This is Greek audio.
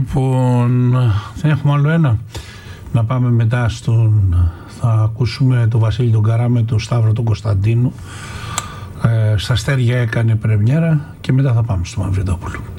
Λοιπόν, δεν έχουμε άλλο ένα. Να πάμε μετά θα ακούσουμε τον Βασίλη τον Καρά με τον Σταύρο τον Κωνσταντίνο. Στα Αστέρια έκανε πρεμιέρα και μετά θα πάμε στο Μαυριδόπουλο.